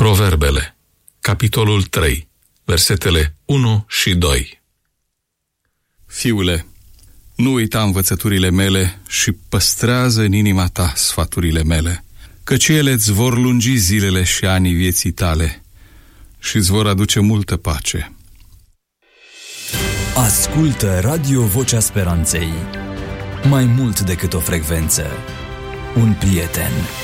Proverbele, capitolul 3, versetele 1 și 2. Fiule, nu uita învățăturile mele și păstrează în inima ta sfaturile mele, căci ele îți vor lungi zilele și anii vieții tale și îți vor aduce multă pace. Ascultă Radio Vocea Speranței. Mai mult decât o frecvență, un prieten.